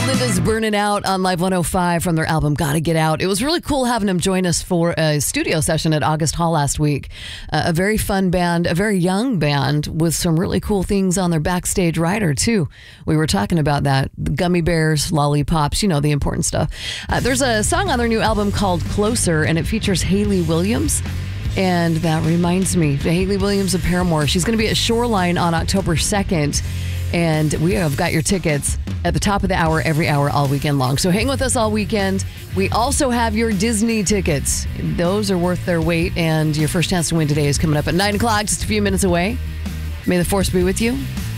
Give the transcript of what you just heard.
Linda's Burning Out on Live 105 from their album Gotta Get Out. It was really cool having them join us for a studio session at August Hall last week. A very fun band, a very young band with some really cool things on their backstage rider, too. We were talking about that. The gummy bears, lollipops, the important stuff. There's a song on their new album called Closer, and it features Hayley Williams. And that reminds me, Hayley Williams of Paramore. She's going to be at Shoreline on October 2nd. And we have got your tickets at the top of the hour, every hour, all weekend long. So hang with us all weekend. We also have your Disney tickets. Those are worth their weight. And your first chance to win today is coming up at 9 o'clock, just a few minutes away. May the force be with you.